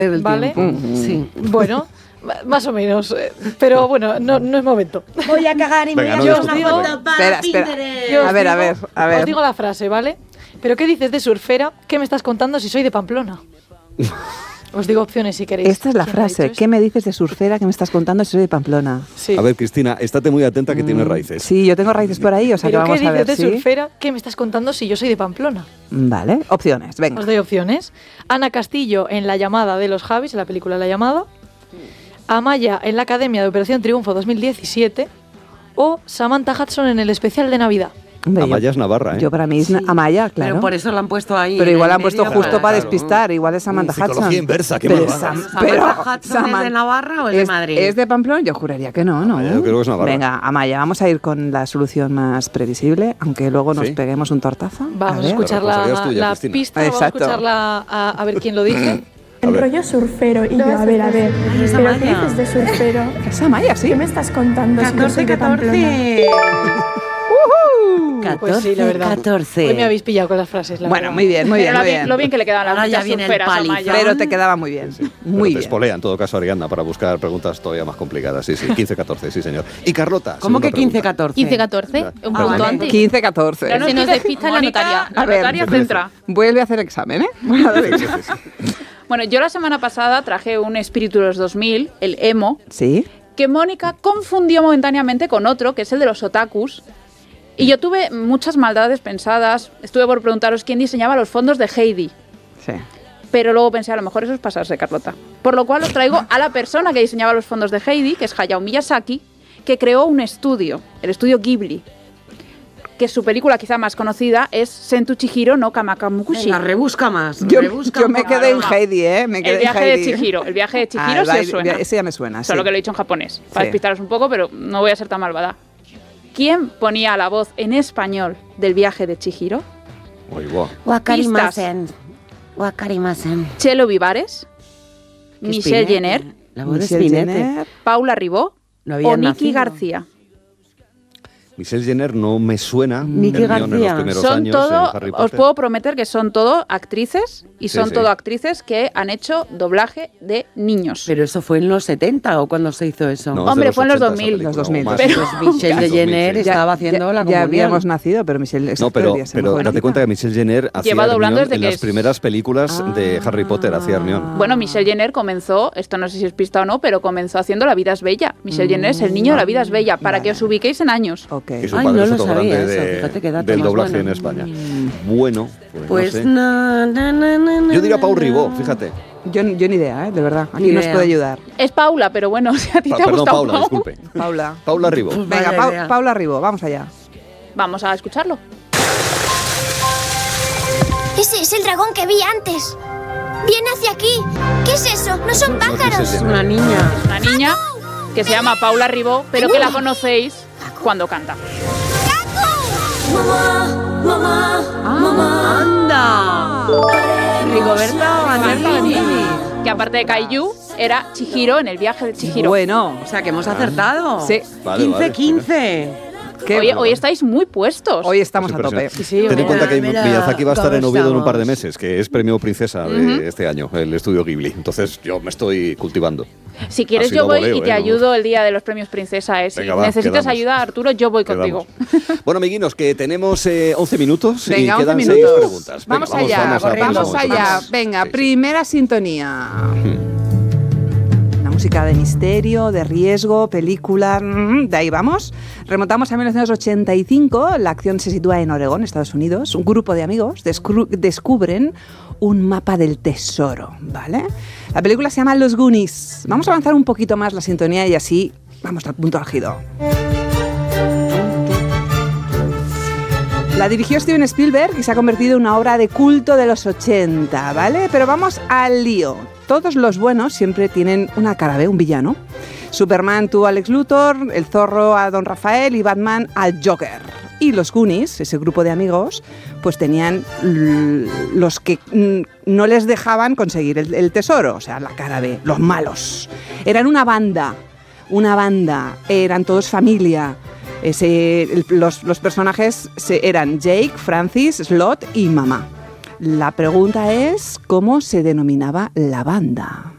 ¿vale? Sí. Bueno, más o menos. Pero bueno, no es momento. Voy a cagar y me voy a yo hacer os una digo- foto para Espera. Pinterest. Yo os A ver. Os digo la frase, ¿vale? ¿Pero qué dices de surfera? ¿Qué me estás contando si soy de Pamplona? Os digo opciones si queréis. Esta es la ¿Quién ha frase. dicho ¿Qué me dices de surfera que me estás contando si soy de Pamplona? esto? Sí. A ver, Cristina, estate muy atenta que tiene raíces. Sí, yo tengo raíces por ahí, o sea que ¿Pero qué vamos a dices ver de si... surfera? ¿Qué me estás contando si yo soy de Pamplona? Vale, opciones, venga. Os doy opciones. Ana Castillo en La llamada de los Javis, en la película La llamada. Amaya en la Academia de Operación Triunfo 2017. O Samantha Hudson en el especial de Navidad. Hombre, Amaya es Navarra, ¿eh? yo para mí es Amaya, claro. Pero por eso lo han puesto ahí. Pero en igual el han puesto medio, justo para claro. despistar, igual es Samantha Hudson. Psicología inversa, qué Pero malvada. ¿Samantha Hudson es de Navarra o es de Madrid? ¿Es de Pamplona? Yo juraría que no, ¿no? Yo creo que es Navarra. Venga, Amaya, vamos a ir con la solución más previsible, aunque luego nos ¿Sí? peguemos un tortazo. Vamos a ver. escuchar La responsabilidad es tuya, la Cristina. pista, vamos a Exacto. escucharla a ver quién lo dice. El rollo surfero y yo, a ver, Ay, es ¿pero qué Amaya. dices de surfero? Es Amaya, sí. ¿Qué me estás contando? si yo soy 14, de Pamplona? 14. Pues sí, la verdad. 14. Hoy me habéis pillado con las frases, la Bueno, verdad. muy bien, muy bien, muy bien. Lo bien que le quedaban las Ahora ya muchas viene el surferas a palizón. Maya. Pero te quedaba muy bien. Pero Muy te bien. espolea en todo caso, Ariadna, para buscar preguntas todavía más complicadas. Sí, 15-14, sí, señor. Y Carlota. ¿Cómo segunda que pregunta. 15-14? 15-14, un punto vale. antes. 15-14. No Se nos despista en la Mónica, notaria. La A ver, notaria me centra. Vuelve a hacer examen, ¿eh? Bueno, venga. Bueno, yo la semana pasada traje un espíritu de los 2000, el emo, Sí. que Mónica confundió momentáneamente con otro, que es el de los otakus. Y yo tuve muchas maldades pensadas. Estuve por preguntaros quién diseñaba los fondos de Heidi. Sí. Pero luego pensé, a lo mejor eso es pasarse, Carlota. Por lo cual os traigo a la persona que diseñaba los fondos de Heidi, que es Hayao Miyazaki, que creó un estudio, el estudio Ghibli, que su película quizá más conocida es Sentu Chihiro no Kamakamukushi. Venga, rebusca más. Yo rebusca me un quedé en poco. Heidi, ¿eh? Me quedé El viaje en de Heidi. Chihiro. El viaje de Chihiro Ah, sí os suena. ese ya me suena, Solo sí. que lo he dicho en japonés, para Sí. despistaros un poco, pero no voy a ser tan malvada. ¿Quién ponía la voz en español del viaje de Chihiro? Uy, buah. Wakarimasen. Wakarimasen. Chelo Vivares, Qué Michelle espinete. Jenner, La voz de Michelle Spinette. Jenner. Paula Ribó No habían o Nikki nacido. García. Michelle Jenner no me suena. Nikki Hermione en García. los primeros Son años todo, en Harry os Potter. puedo prometer que son todo actrices y Sí, son sí. todo actrices que han hecho doblaje de niños. Pero eso fue en los 70 o cuando se hizo eso. No, es de Hombre, fue en los 80 esa 2000. película, Los 2000. o más. Pero- Pues Michelle de 2000, Jenner sí. estaba haciendo la Ya comunión. habíamos nacido, pero Michelle... No, pero bueno, date cuenta que Michelle Jenner hacía Lleva doblando Hermione desde en que las es- primeras películas de Harry Potter, hacía Hermione. Bueno, Michelle Jenner comenzó, esto no sé si es pista o no, pero comenzó haciendo La vida es bella. Michelle Jenner es el niño de La vida es bella, para que os ubiquéis en años. Ok. Y su Ay, padre no es lo otro sabía grande eso, fíjate qué dato del más doblaje bueno. en España. Bueno, Pues no sé. na. Yo diría Pau Ribó, fíjate. Yo ni idea, ¿eh? De verdad. Aquí Ni nos idea. puede ayudar. Es Paula, pero bueno, si a ti te ha Perdón, gustado Paula, Pau, disculpe. Paula. Paula Ribó. Venga, Vaya idea. Paula Ribó, vamos allá. vamos a escucharlo. Ese es el dragón que vi antes. Viene hacia aquí. ¿Qué es eso? No son No es pájaros. Michelle Es Jenner. una niña. Una niña que se llama Paula Ribó, pero que la conocéis cuando canta. ¡Anda! Rigoberta Bandini. Que aparte de Kaiju, era Chihiro en el viaje de Chihiro. Bueno, O sea, que hemos acertado. Sí. Vale, 15-15. Hoy estáis muy puestos. Hoy estamos Es a tope. impresionante. Sí, Ten en cuenta que mira, Miyazaki va a estar en ¿cómo Oviedo en un par de estamos? meses, que es premio princesa de este año, el estudio Ghibli. Entonces yo me estoy cultivando. Si quieres Así yo lo voy voleo, y te ¿eh? ayudo el día de los premios princesa. Si Venga, va, necesitas quedamos. ayuda, Arturo, yo voy contigo. Quedamos. Bueno, amiguinos, que tenemos 11 minutos Venga, y 11 quedan 6 minutos. preguntas. Venga, Vamos allá, vamos allá. Venga, Sí, sí. primera sintonía. Una música de misterio, de riesgo, película. De ahí vamos. Remontamos a 1985. La acción se sitúa en Oregón, Estados Unidos. Un grupo de amigos descubren un mapa del tesoro, ¿vale? La película se llama Los Goonies. Vamos a avanzar un poquito más la sintonía y así vamos al punto álgido. La dirigió Steven Spielberg y se ha convertido en una obra de culto de los 80, ¿vale? Pero vamos al lío. Todos los buenos siempre tienen una cara B, un villano. Superman tuvo a Lex Luthor, el Zorro a Don Rafael y Batman al Joker. Y los Goonies, ese grupo de amigos, pues tenían los que no les dejaban conseguir el tesoro, o sea, la cara B, los malos. Eran una banda, eran todos familia. Los personajes eran Jake, Francis, Slot y Mamá. La pregunta es, ¿cómo se denominaba la banda?